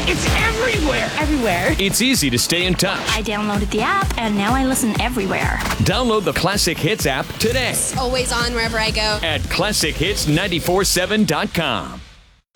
It's everywhere. Everywhere. It's easy to stay in touch. I downloaded the app, and now I listen everywhere. Download the Classic Hits app today It's always on wherever I go. at ClassicHits947.com.